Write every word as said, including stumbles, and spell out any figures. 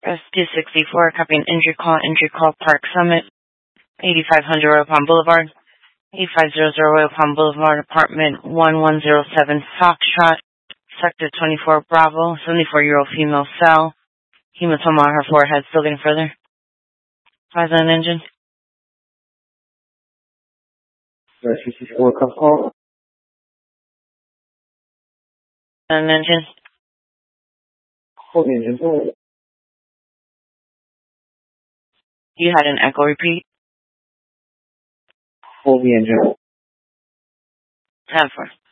Rescue sixty-four, copying injury call, injury call, Park Summit, eighty-five hundred Royal Palm Boulevard, eighty-five hundred Royal Palm Boulevard, apartment one one zero seven, Foxtrot, sector twenty-four, Bravo, seventy-four-year-old female cell, hematoma on her forehead. Still getting further. Eyes on engine. Rescue sixty-four, come call. On engine. Hold the engine. Hold. You had an echo, repeat. Hold the engine. Time for.